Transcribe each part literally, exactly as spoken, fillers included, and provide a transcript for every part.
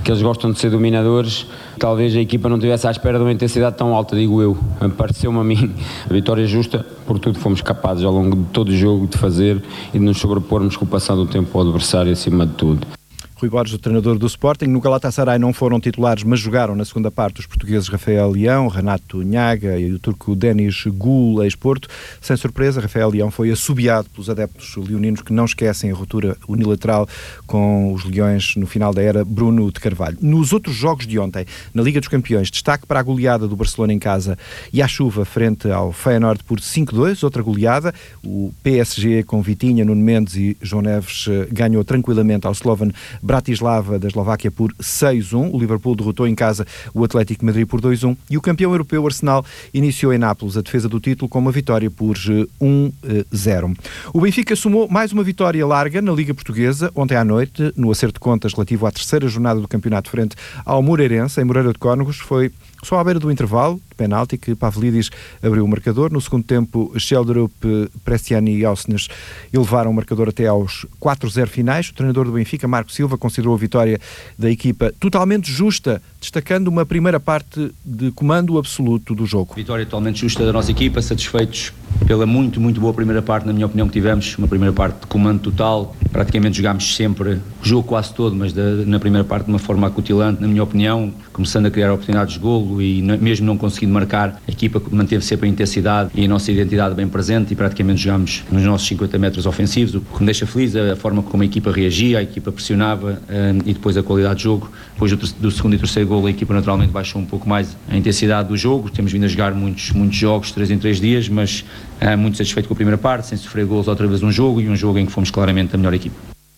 que eles gostam de ser dominadores. Talvez a equipa não estivesse à espera de uma intensidade tão alta, digo eu. Pareceu-me a mim a vitória justa, por tudo fomos capazes ao longo de todo o jogo de fazer e de nos sobrepormos com o passar do tempo ao adversário acima de tudo. Rui Borges, o treinador do Sporting. No Galatasaray não foram titulares, mas jogaram na segunda parte os portugueses Rafael Leão, Renato Nhaga e o turco Deniz Gül, ex-Porto. Sem surpresa, Rafael Leão foi assobiado pelos adeptos leoninos, que não esquecem a ruptura unilateral com os Leões no final da era Bruno de Carvalho. Nos outros jogos de ontem, na Liga dos Campeões, destaque para a goleada do Barcelona em casa e à chuva frente ao Feyenoord por cinco a dois. Outra goleada, o P S G com Vitinha, Nuno Mendes e João Neves ganhou tranquilamente ao Slovan Bratislava da Eslováquia por seis a um. O Liverpool derrotou em casa o Atlético de Madrid por dois a um. E o campeão europeu Arsenal iniciou em Nápoles a defesa do título com uma vitória por um a zero. O Benfica somou mais uma vitória larga na Liga Portuguesa ontem à noite, no acerto de contas relativo à terceira jornada do campeonato frente ao Moreirense, em Moreira de Cónegos. Foi só à beira do intervalo, de penalti, que Pavlidis abriu o marcador. No segundo tempo, Sheldrup, Prestiani e Ausnes elevaram o marcador até aos quatro a zero finais. O treinador do Benfica, Marco Silva, considerou a vitória da equipa totalmente justa, destacando uma primeira parte de comando absoluto do jogo. Vitória totalmente justa da nossa equipa, satisfeitos pela muito, muito boa primeira parte, na minha opinião, que tivemos. Uma primeira parte de comando total, praticamente jogámos sempre o jogo quase todo, mas da, na primeira parte de uma forma acutilante, na minha opinião, começando a criar oportunidades de golo e na, mesmo não conseguindo marcar, a equipa manteve sempre a intensidade e a nossa identidade bem presente e praticamente jogámos nos nossos cinquenta metros ofensivos, o que me deixa feliz, a forma como a equipa reagia, a equipa pressionava um, e depois a qualidade de jogo. Depois do, do segundo e terceiro golo, a equipa naturalmente baixou um pouco mais a intensidade do jogo. Temos vindo a jogar muitos, muitos jogos, três em três dias, mas uh, muito satisfeito com a primeira parte, sem sofrer golos outra vez um jogo e um jogo em que fomos claramente a melhor equipa.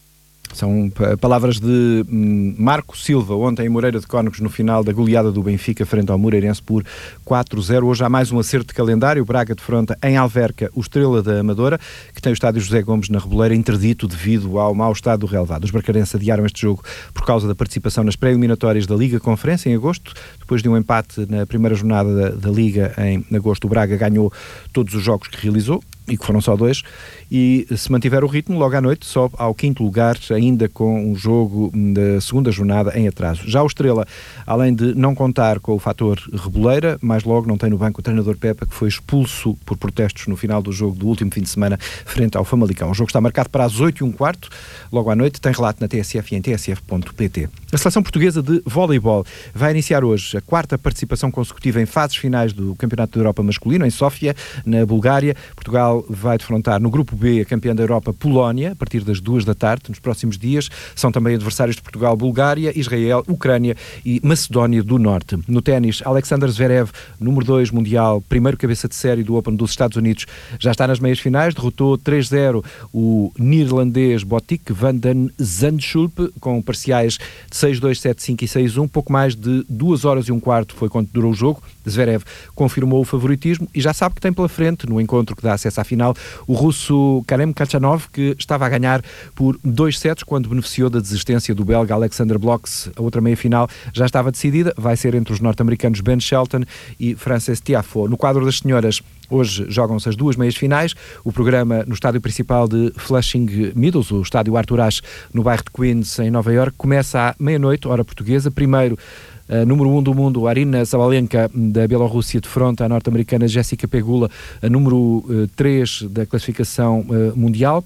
São palavras de Marco Silva, ontem em Moreira de Cónegos, no final da goleada do Benfica frente ao Moreirense por quatro a zero. Hoje há mais um acerto de calendário. O Braga defronta em Alverca o Estrela da Amadora, que tem o estádio José Gomes na Reboleira interdito devido ao mau estado do relvado. Os bracarenses adiaram este jogo por causa da participação nas pré-eliminatórias da Liga Conferência em agosto. Depois de um empate na primeira jornada da, da Liga em agosto, o Braga ganhou todos os jogos que realizou, e que foram só dois, e se mantiver o ritmo, logo à noite sobe ao quinto lugar, ainda com um jogo da segunda jornada em atraso. Já o Estrela, além de não contar com o fator Reboleira, mais logo não tem no banco o treinador Pepa, que foi expulso por protestos no final do jogo do último fim de semana frente ao Famalicão. O jogo está marcado para as oito e um quarto, logo à noite, tem relato na T S F e em t s f ponto p t. A seleção portuguesa de voleibol vai iniciar hoje a quarta participação consecutiva em fases finais do Campeonato da Europa masculino, em Sófia, na Bulgária. Portugal vai defrontar no grupo B a campeã da Europa, Polónia, a partir das duas da tarde, nos próximos dias. São também adversários de Portugal, Bulgária, Israel, Ucrânia e Macedónia do Norte. No ténis, Alexander Zverev, número dois mundial, primeiro cabeça de série do Open dos Estados Unidos, já está nas meias finais, derrotou três a zero o neerlandês Botic van den Zandschulp, com parciais de seis a dois, sete a cinco e seis a um. Pouco mais de duas horas e um quarto foi quanto durou o jogo. Zverev confirmou o favoritismo e já sabe que tem pela frente, no encontro que dá acesso à final, o russo Karem Khachanov, que estava a ganhar por dois sets quando beneficiou da desistência do belga Alexander Bloks. A outra meia-final já estava decidida, vai ser entre os norte-americanos Ben Shelton e Frances Tiafoe. No quadro das senhoras, hoje jogam-se as duas meias-finais. O programa no estádio principal de Flushing Meadows, o estádio Arthur Ashe, no bairro de Queens, em Nova Iorque, começa à meia-noite, hora portuguesa. Primeiro, Uh, número um do mundo, Arina Zabalenka, da Bielorrússia, defronta a norte-americana Jessica Pegula, a número uh, três da classificação uh, mundial.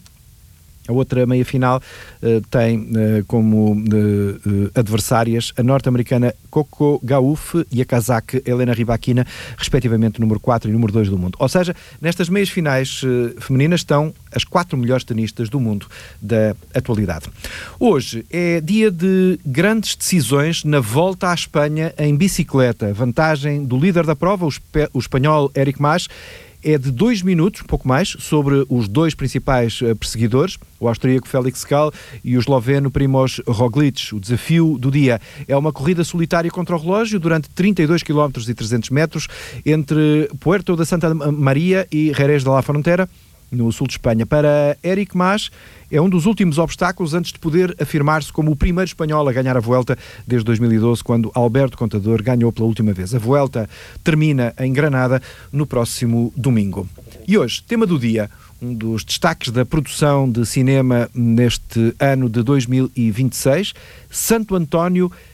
A outra meia-final uh, tem uh, como uh, uh, adversárias a norte-americana Coco Gauff e a cazaque Helena Rybakina, respectivamente número quatro e número dois do mundo. Ou seja, nestas meias-finais uh, femininas estão as quatro melhores tenistas do mundo da atualidade. Hoje é dia de grandes decisões na volta à Espanha em bicicleta. Vantagem do líder da prova, o, espe- o espanhol Eric Mas, é de dois minutos, um pouco mais, sobre os dois principais uh, perseguidores, o austríaco Felix Gall e o esloveno Primož Roglic. O desafio do dia é uma corrida solitária contra o relógio durante trinta e dois quilómetros e trezentos metros entre Puerto da Santa Maria e Jerez de la Frontera, no sul de Espanha. Para Eric Mas, é um dos últimos obstáculos antes de poder afirmar-se como o primeiro espanhol a ganhar a Vuelta desde dois mil e doze, quando Alberto Contador ganhou pela última vez. A Vuelta termina em Granada no próximo domingo. E hoje, tema do dia, um dos destaques da produção de cinema neste ano de dois mil e vinte e seis, Santo António,